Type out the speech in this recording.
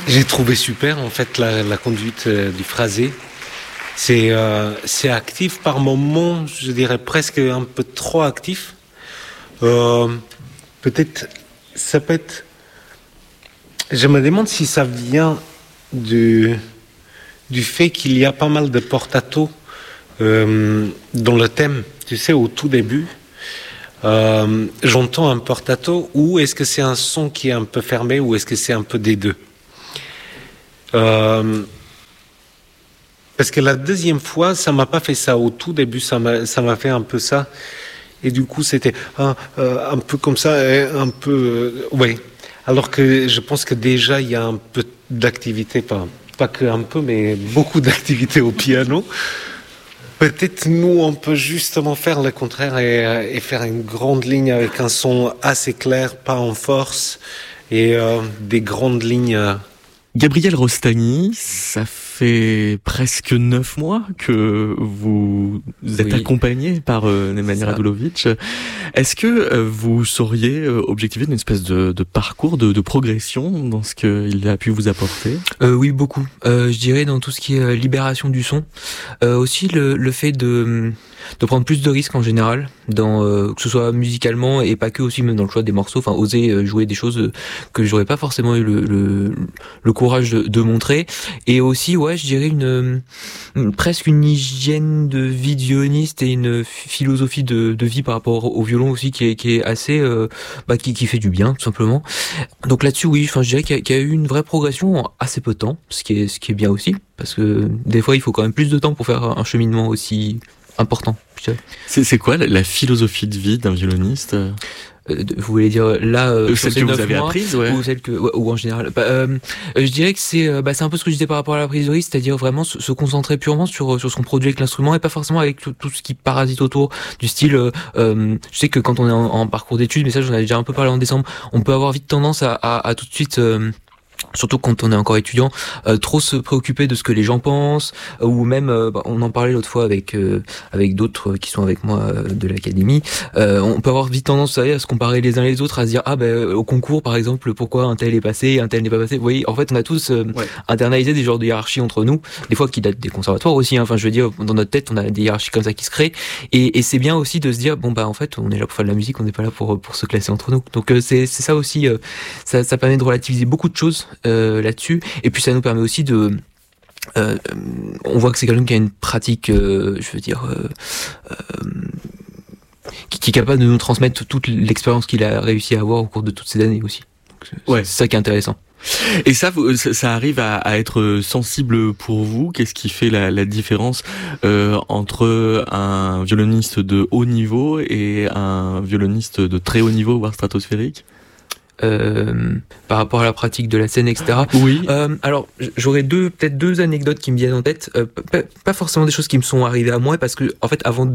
J'ai trouvé super en fait la conduite du phrasé. C'est actif par moments, je dirais presque un peu trop actif. Peut-être, ça peut être. Je me demande si ça vient du fait qu'il y a pas mal de portato dans le thème. Tu sais, au tout début, j'entends un portato, ou est-ce que c'est un son qui est un peu fermé, ou est-ce que c'est un peu des deux? Parce que la deuxième fois, ça m'a pas fait ça. Au tout début, ça m'a fait un peu ça. Et du coup, c'était un peu comme ça, un peu... ouais. Alors que je pense que déjà, il y a un peu d'activité, pas que un peu, mais beaucoup d'activité au piano. Peut-être nous, on peut justement faire le contraire et faire une grande ligne avec un son assez clair, pas en force, et des grandes lignes... Gabriel Rostagny, ça fait presque 9 mois que vous êtes accompagné par Nemanja Radulovic. Est-ce que vous sauriez objectiver une espèce de parcours, de progression dans ce qu'il a pu vous apporter? Oui, beaucoup. Je dirais dans tout ce qui est libération du son. Aussi le fait de prendre plus de risques en général, que ce soit musicalement et pas que, aussi même dans le choix des morceaux, enfin oser jouer des choses que j'aurais pas forcément eu le courage de montrer. Et aussi, ouais, je dirais presque une hygiène de vie de violoniste et une philosophie de vie par rapport au violon aussi qui est assez qui fait du bien tout simplement. Donc là-dessus, oui, enfin je dirais qu'il y a eu une vraie progression en assez peu de temps, ce qui est bien aussi, parce que des fois il faut quand même plus de temps pour faire un cheminement aussi important. C'est quoi la philosophie de vie d'un violoniste? Vous voulez dire là celle que vous avez apprise, ouais. Ou celle ou en général je dirais que c'est un peu ce que je disais par rapport à la prise de risque, c'est-à-dire vraiment se concentrer purement sur ce qu'on produit avec l'instrument et pas forcément avec tout ce qui parasite autour, du style je sais que quand on est en parcours d'études, mais ça j'en avais déjà un peu parlé en décembre, on peut avoir vite tendance à tout de suite surtout quand on est encore étudiant, trop se préoccuper de ce que les gens pensent, ou même, on en parlait l'autre fois avec d'autres qui sont avec moi de l'académie, on peut avoir vite tendance à se comparer les uns les autres, à se dire au concours par exemple, pourquoi un tel est passé, un tel n'est pas passé. Vous voyez, en fait on a tous internalisé des genres de hiérarchies entre nous, des fois qui datent des conservatoires aussi, hein. Enfin je veux dire, dans notre tête on a des hiérarchies comme ça qui se créent, et c'est bien aussi de se dire en fait on est là pour faire de la musique, on n'est pas là pour se classer entre nous. Donc c'est ça aussi, ça permet de relativiser beaucoup de choses là-dessus, et puis ça nous permet aussi de on voit que c'est quelqu'un qui a une pratique qui est capable de nous transmettre toute l'expérience qu'il a réussi à avoir au cours de toutes ces années aussi. Donc, c'est ça qui est intéressant. Et ça arrive à être sensible pour vous? Qu'est-ce qui fait la différence entre un violoniste de haut niveau et un violoniste de très haut niveau, voire stratosphérique? Par rapport à la pratique de la scène, etc. Oui. Alors, j'aurais peut-être deux anecdotes qui me viennent en tête. Pas forcément des choses qui me sont arrivées à moi, parce que, en fait, avant